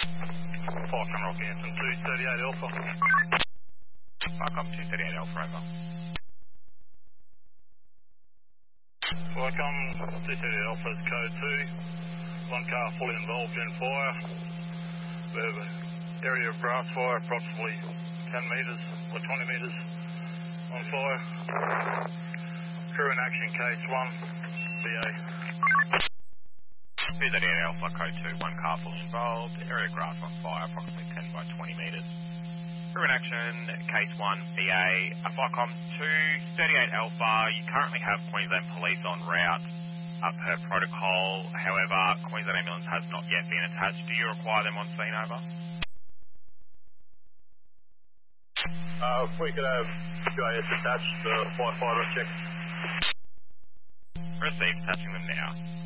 Falcon Rockhampton 238 Alpha. Falcon 238 Alpha, over. Falcon 238 Alpha's code 2. One car fully involved in fire. We have an area of grass fire, approximately 10 metres or 20 metres on fire. Crew in action, case 1, BA. 238 Alpha, code 2, one car fully involved, area of grass on fire, approximately 10 by 20 metres. Crew in action, case 1, BA. Falcon 238 Alpha, you currently have Queensland Police en route per protocol. However, Queensland Ambulance has not yet been attached. Do you require them on scene, over? If we could have GIS attached, firefighter check. Received, attaching them now.